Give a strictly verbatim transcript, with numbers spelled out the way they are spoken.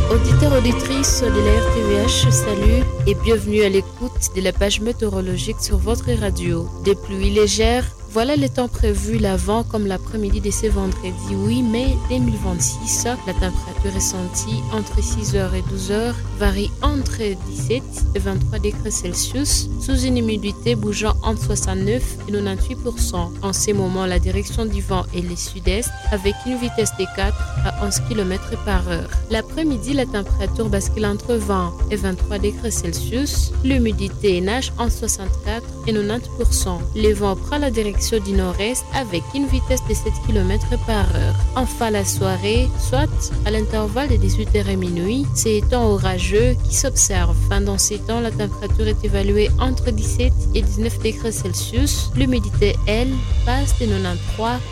Auditeurs, auditrices de la R T V H, salut et bienvenue à l'écoute de la page météorologique sur votre radio. Des pluies légères, voilà le temps prévu l'avant comme l'après-midi de ce vendredi huit mai deux mille vingt-six. La température ressentie entre six heures et douze heures varie entre dix-sept et vingt-trois degrés Celsius sous une humidité bougeant entre soixante-neuf et quatre-vingt-dix-huit pour cent. En ces moments, la direction du vent est le sud-est avec une vitesse de quatre à onze kilomètres par heure. L'après-midi, la température bascule entre vingt et vingt-trois degrés Celsius. L'humidité nage entre soixante-quatre et quatre-vingt-dix pour cent. Le vent prend la direction du nord-est avec une vitesse de sept kilomètres par heure. Enfin, la soirée, soit à l'intervalle de dix-huit heures et minuit, c'est temps orageux qui s'observe. Pendant ces temps, la température est évaluée entre dix-sept et dix-neuf degrés Celsius. L'humidité, elle, passe de quatre-vingt-treize